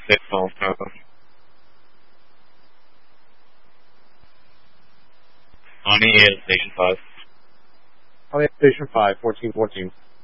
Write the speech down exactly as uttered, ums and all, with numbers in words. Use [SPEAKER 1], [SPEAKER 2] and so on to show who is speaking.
[SPEAKER 1] six also. On E is Station five.
[SPEAKER 2] Oh yeah, Station five, fourteen fourteen.